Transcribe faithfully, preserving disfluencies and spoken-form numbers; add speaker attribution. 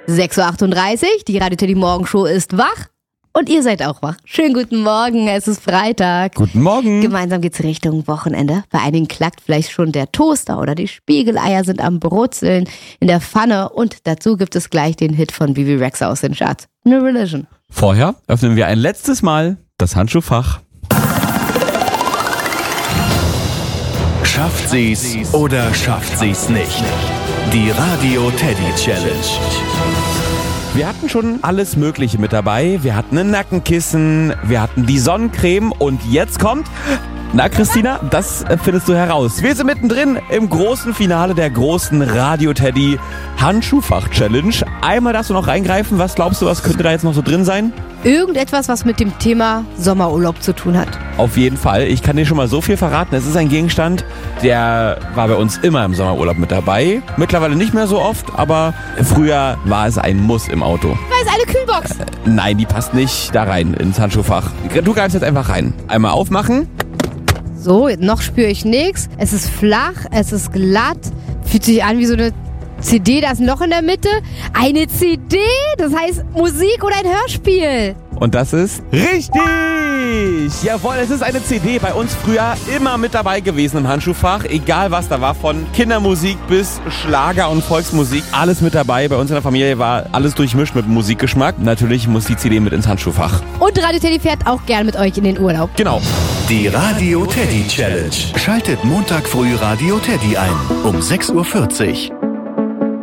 Speaker 1: sechs Uhr achtunddreißig, die Radio Teddy Morgenshow ist wach und ihr seid auch wach. Schönen guten Morgen, es ist Freitag.
Speaker 2: Guten Morgen.
Speaker 1: Gemeinsam geht's Richtung Wochenende. Bei einigen klackt vielleicht schon der Toaster oder die Spiegeleier sind am Brutzeln in der Pfanne und dazu gibt es gleich den Hit von Bibi Rexha aus den Charts. New Religion.
Speaker 2: Vorher öffnen wir ein letztes Mal das Handschuhfach.
Speaker 3: Schafft sie's oder schafft sie's nicht? Die Radio Teddy Challenge.
Speaker 2: Wir hatten schon alles Mögliche mit dabei. Wir hatten ein Nackenkissen, wir hatten die Sonnencreme und jetzt kommt... Na Christina, das findest du heraus. Wir sind mittendrin im großen Finale der großen Radio Teddy Handschuhfach Challenge. Einmal darfst du noch reingreifen. Was glaubst du, was könnte da jetzt noch so drin sein?
Speaker 1: Irgendetwas, was mit dem Thema Sommerurlaub zu tun hat.
Speaker 2: Auf jeden Fall. Ich kann dir schon mal so viel verraten. Es ist ein Gegenstand, der war bei uns immer im Sommerurlaub mit dabei. Mittlerweile nicht mehr so oft, aber früher war es ein Muss im Auto.
Speaker 1: Da ist eine Kühlbox.
Speaker 2: Äh, nein, die passt nicht da rein ins Handschuhfach. Du greifst jetzt einfach rein. Einmal aufmachen.
Speaker 1: So, noch spüre ich nichts. Es ist flach, es ist glatt. Fühlt sich an wie so eine C D, da ist ein Loch in der Mitte. Eine C D, das heißt Musik oder ein Hörspiel.
Speaker 2: Und das ist richtig! Jawohl, es ist eine C D. Bei uns früher immer mit dabei gewesen im Handschuhfach. Egal was da war, von Kindermusik bis Schlager und Volksmusik. Alles mit dabei. Bei uns in der Familie war alles durchmischt mit Musikgeschmack. Natürlich muss die C D mit ins Handschuhfach.
Speaker 1: Und Radio Teddy fährt auch gern mit euch in den Urlaub.
Speaker 2: Genau.
Speaker 3: Die Radio Teddy Challenge. Schaltet Montag früh Radio Teddy ein um sechs Uhr vierzig.